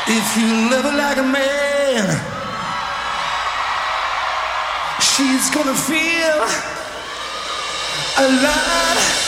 If you love her like a man, she's gonna feel alive.